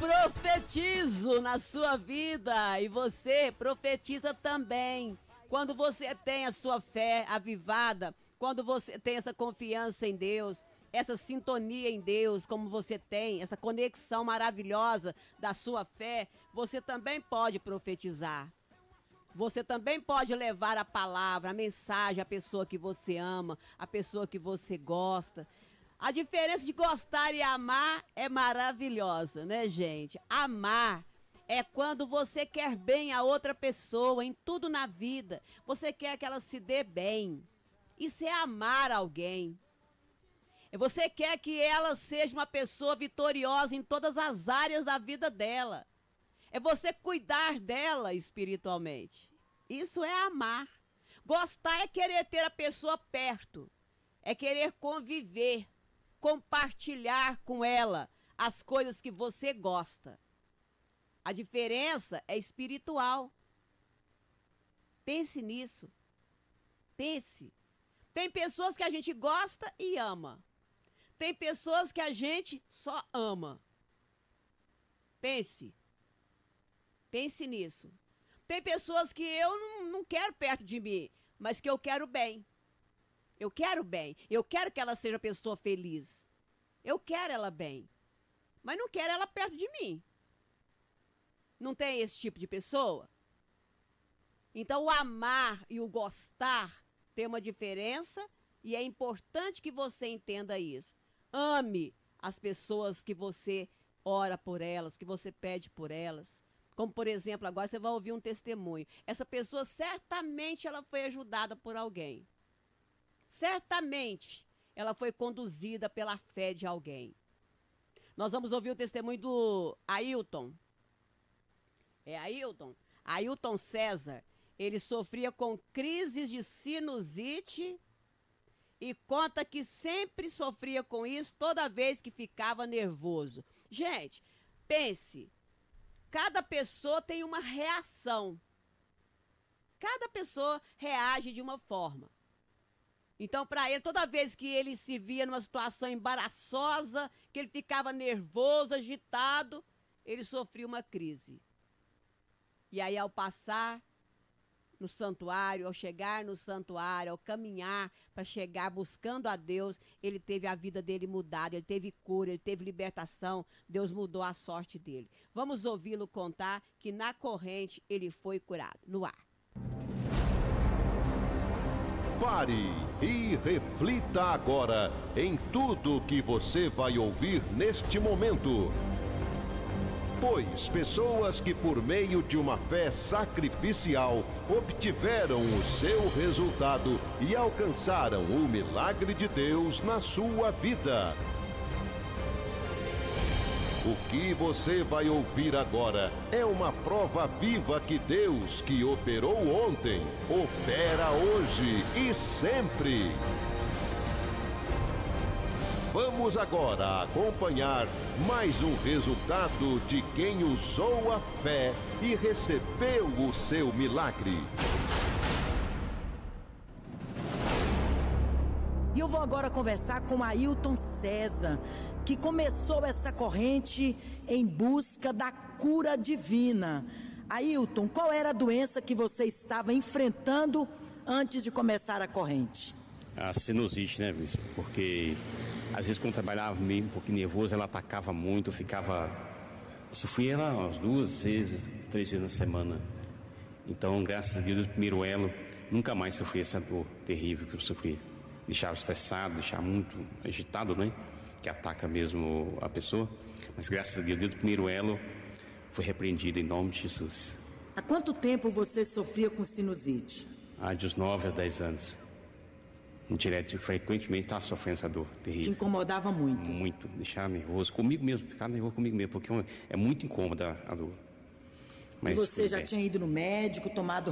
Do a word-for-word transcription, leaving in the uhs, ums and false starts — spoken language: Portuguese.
profetizo na sua vida e você profetiza também. Quando você tem a sua fé avivada, quando você tem essa confiança em Deus, essa sintonia em Deus, como você tem, essa conexão maravilhosa da sua fé, você também pode profetizar. Você também pode levar a palavra, a mensagem à pessoa que você ama, à pessoa que você gosta. A diferença de gostar e amar é maravilhosa, né, gente? Amar é quando você quer bem a outra pessoa em tudo na vida. Você quer que ela se dê bem. Isso é amar alguém. Você quer que ela seja uma pessoa vitoriosa em todas as áreas da vida dela. É você cuidar dela espiritualmente. Isso é amar. Gostar é querer ter a pessoa perto. É querer conviver, compartilhar com ela as coisas que você gosta. A diferença é espiritual. Pense nisso. Pense. Tem pessoas que a gente gosta e ama. Tem pessoas que a gente só ama. Pense. Pense nisso. Tem pessoas que eu não, não quero perto de mim, mas que eu quero bem. Eu quero bem. Eu quero que ela seja uma pessoa feliz. Eu quero ela bem. Mas não quero ela perto de mim. Não tem esse tipo de pessoa? Então o amar e o gostar tem uma diferença e é importante que você entenda isso. Ame as pessoas que você ora por elas, que você pede por elas. Como, por exemplo, agora você vai ouvir um testemunho. Essa pessoa, certamente, ela foi ajudada por alguém. Certamente, ela foi conduzida pela fé de alguém. Nós vamos ouvir o testemunho do Ailton. É Ailton? Ailton César. Ele sofria com crises de sinusite e conta que sempre sofria com isso toda vez que ficava nervoso. Gente, pense. Cada pessoa tem uma reação. Cada pessoa reage de uma forma. Então, para ele, toda vez que ele se via numa situação embaraçosa, que ele ficava nervoso, agitado, ele sofria uma crise. E aí, ao passar no santuário, ao chegar no santuário, ao caminhar para chegar buscando a Deus, ele teve a vida dele mudada, ele teve cura, ele teve libertação, Deus mudou a sorte dele. Vamos ouvi-lo contar que na corrente ele foi curado. No ar. Pare e reflita agora em tudo que você vai ouvir neste momento. Pois pessoas que por meio de uma fé sacrificial obtiveram o seu resultado e alcançaram o milagre de Deus na sua vida. O que você vai ouvir agora é uma prova viva que Deus, que operou ontem, opera hoje e sempre. Vamos agora acompanhar mais um resultado de quem usou a fé e recebeu o seu milagre. E eu vou agora conversar com Ailton César, que começou essa corrente em busca da cura divina. Ailton, qual era a doença que você estava enfrentando antes de começar a corrente? A sinusite, né, bispo? Porque às vezes quando eu trabalhava meio um pouquinho nervoso, ela atacava muito, eu ficava... Eu sofria ela umas duas vezes, três vezes na semana. Então, graças a Deus, o primeiro elo, nunca mais sofri essa dor terrível que eu sofri. Deixava estressado, deixava muito agitado, né? Que ataca mesmo a pessoa. Mas graças a Deus, desde o primeiro elo, foi repreendido em nome de Jesus. Há quanto tempo você sofria com sinusite? Há de uns nove a dez anos. Direto, frequentemente estava sofrendo essa dor terrível. Te incomodava muito? Muito, deixar nervoso, comigo mesmo, ficar nervoso comigo mesmo, porque é muito incômoda a dor. Mas e você já bem. tinha ido no médico, tomado